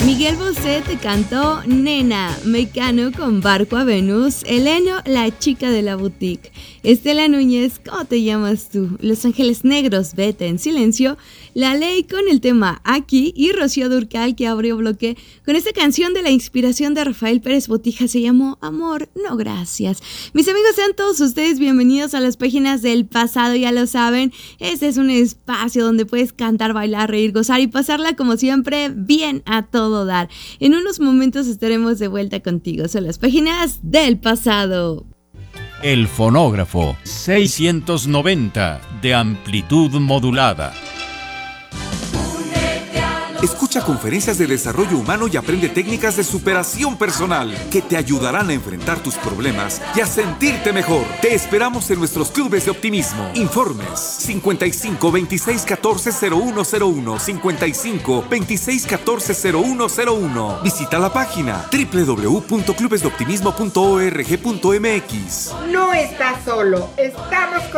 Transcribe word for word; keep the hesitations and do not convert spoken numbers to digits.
Miguel Bosé te cantó Nena, Mecano con Barco a Venus, Eleno, La Chica de la Boutique, Estela Núñez, ¿cómo te llamas tú? Los Ángeles Negros, Vete en Silencio, La Ley con el tema Aquí y Rocío Dúrcal, que abrió bloque con esta canción de la inspiración de Rafael Pérez Botija, se llamó Amor, no gracias. Mis amigos, sean todos ustedes bienvenidos a las páginas del pasado, ya lo saben, este es un espacio donde puedes cantar, bailar, reír, gozar y pasarla como siempre bien a todo dar. En unos momentos estaremos de vuelta contigo. Son las páginas del pasado. El fonógrafo seiscientos noventa de amplitud modulada. Escucha conferencias de desarrollo humano y aprende técnicas de superación personal que te ayudarán a enfrentar tus problemas y a sentirte mejor. Te esperamos en nuestros clubes de optimismo. Informes cincuenta y cinco, veintiséis, catorce, cero uno cero uno, cincuenta y cinco, veintiséis, catorce, cero uno cero uno. Visita la página doble u doble u doble u punto clubes de optimismo punto org punto m x. No estás solo, estamos con